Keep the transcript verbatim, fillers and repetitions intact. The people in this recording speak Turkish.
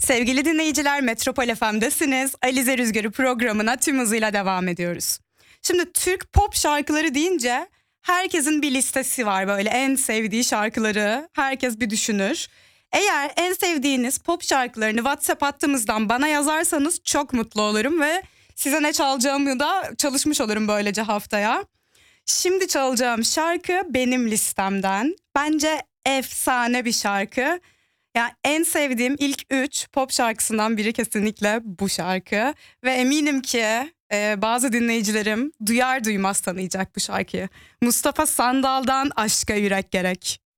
Sevgili dinleyiciler, Metropol F M'desiniz. Alize Rüzgarı programına tüm hızıyla devam ediyoruz. Şimdi Türk pop şarkıları deyince herkesin bir listesi var, böyle en sevdiği şarkıları herkes bir düşünür. Eğer en sevdiğiniz pop şarkılarını WhatsApp hattımızdan bana yazarsanız çok mutlu olurum ve size ne çalacağımı da çalışmış olurum böylece haftaya. Şimdi çalacağım şarkı benim listemden. Bence efsane bir şarkı. Yani en sevdiğim ilk üç pop şarkısından biri kesinlikle bu şarkı. Ve eminim ki e, bazı dinleyicilerim duyar duymaz tanıyacak bu şarkıyı. Mustafa Sandal'dan Aşka Yürek Gerek.